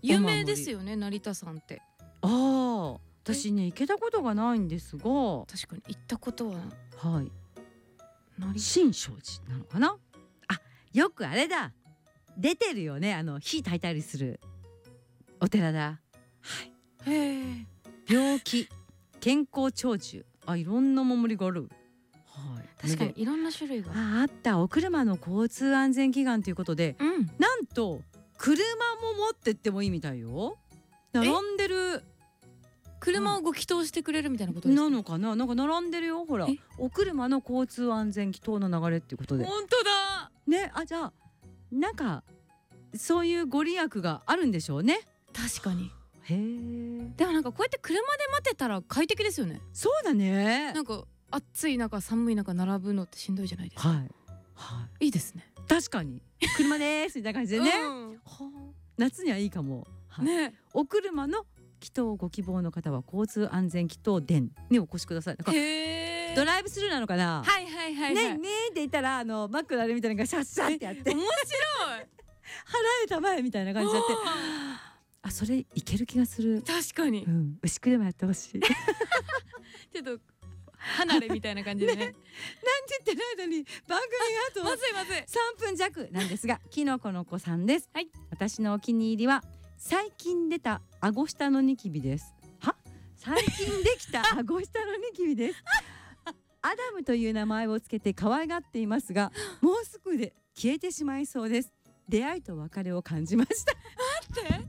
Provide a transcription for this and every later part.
有名ですよね、成田山って。 私ね行けたことがないんですが、 確かに行ったことは。 はい、新勝寺なのかな。よくあれだ、出てるよね、火焚いたりするお寺だ。 へえ。 病気健康長寿、いろんな守りがある。 確かにいろんな種類があった。お車の交通安全祈願ということで、なんと車も持ってってもいいみたいよ。並んでる。 車をご祈祷してくれるみたいなことですか？ なのかな。なんか並んでるよ、ほら。お車の交通安全祈祷の流れっていうことで。 本当だね。じゃあなんかそういうご利益があるんでしょうね。 確かに。 へえ。 でもなんかこうやって車で待てたら快適ですよね。 そうだね。 なんか暑い中寒い中並ぶのってしんどいじゃないですか。いいですね。 確かに車ですみたいな感じでね。夏にはいいかも。お車の祈祷ご希望の方は交通安全祈祷殿にお越しください。ドライブスルーなのかな。ねって言ったらマックのあれみたいなのがシャッシャッってやって面白い。 払えたまえみたいな感じでやって、それいける気がする。 確かに。 牛久でもやってほしい。 ちょっと離れみたいな感じでね。 なんて言ってる間に番組があと3分弱なんですが、きのこの子さんです。私のお気に入りは最近出た顎下のニキビです。最近できた顎下のニキビです。アダムという名前をつけて可愛がっていますが、もうすぐで消えてしまいそうです。出会いと別れを感じました。 待って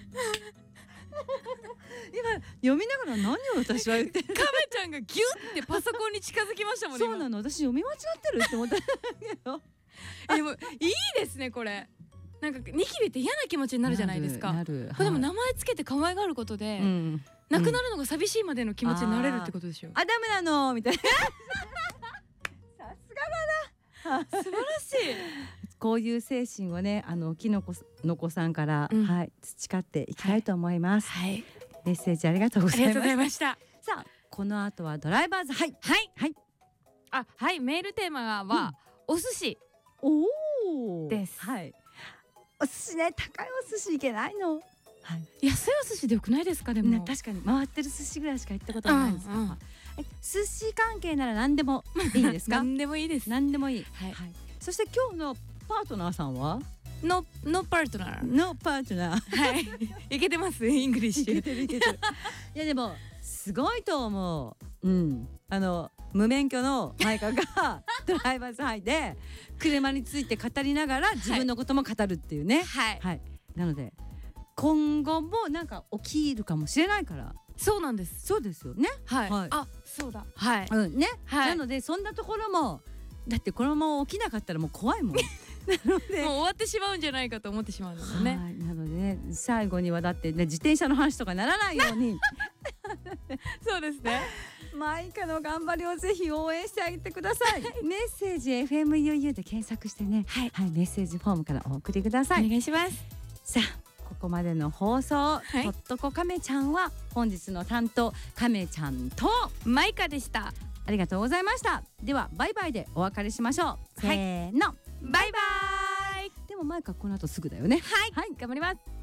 今読みながら何を私は言ってる。 カメちゃんがギュッてパソコンに近づきましたもんね。 そうなの、私読み間違ってるって思ったんだけど。 でもいいですねこれ。なんかニキビって嫌な気持ちになるじゃないですか。これでも名前つけて可愛がることで、なくなるのが寂しいまでの気持ちになれるってことでしょ。 ダメなのみたいな。さすがだな。 素晴らしい。 こういう精神をね、きのこの子さんから、培っていきたいと思います。メッセージありがとうございました。さあ、この後はドライバーズ。 メールテーマはお寿司です。 お寿司ね、高いお寿司いけないの。 安いお寿司でよくないですか。でも確かに回ってる寿司ぐらいしか行ったことないですか。寿司関係なら何でもいいですか。 何でもいいです。 何でもいい。そして今日のパートナーさんはノパートナー。 ノパートナー。 いけてますイングリッシュ。 いやでもすごいと思う。無免許のマイカがドライバーズハイで車について語りながら自分のことも語るっていうね。なので今後もなんか起きるかもしれないから。 そうなんです。 そうですよね。 そうだ。 なのでそんなところも、だってこのまま起きなかったらもう怖いもん。なのでもう終わってしまうんじゃないかと思ってしまうのでね。 なのでね、最後にはだってね、自転車の話とかならないように。 そうですね。 マイカの頑張りをぜひ応援してあげてください。メッセージ FMUU で検索してね、メッセージフォームからお送りください。 お願いします。 さあ、ここまでの放送、とっとこカメちゃんは本日の担当カメちゃんとマイカでした。 ありがとうございました。ではバイバイでお別れしましょう。せーの、 バイバイ。 でもマイカこの後すぐだよね。 頑張ります。